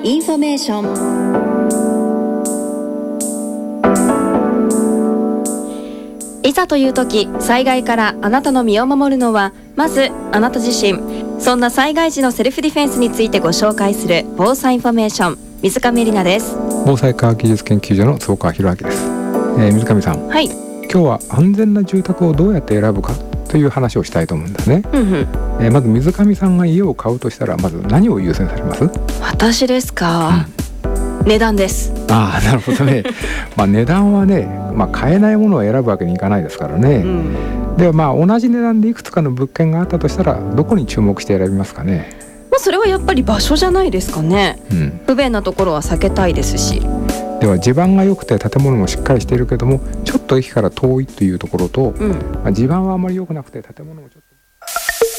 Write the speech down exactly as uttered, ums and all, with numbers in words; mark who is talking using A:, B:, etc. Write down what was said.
A: インフォメーション。いざという時、災害からあなたの身を守るのはまずあなた自身。そんな災害時のセルフディフェンスについてご紹介する防災インフォメーション、水上里奈です。
B: 防災科学技術研究所の坪川博明です。えー、水上さん、
A: はい、
B: 今日は安全な住宅をどうやって選ぶかという話をしたいと思うんですね。
A: うんうん、
B: えー、まず水上さんが家を買うとしたらまず何を優先されます？
A: 私ですか、うん、値段です。
B: ああ、なるほどねまあ値段はね、まあ、買えないものを選ぶわけにいかないですからね、うん、ではまあ同じ値段でいくつかの物件があったとしたらどこに注目して選びますかね？
A: まあ、それはやっぱり場所じゃないですかね、うん、不便なところは避けたいですし。
B: では地盤が良くて建物もしっかりしているけどもちょっと駅から遠いというところと、うん、まあ、地盤はあまり良くなくて建物もちょっと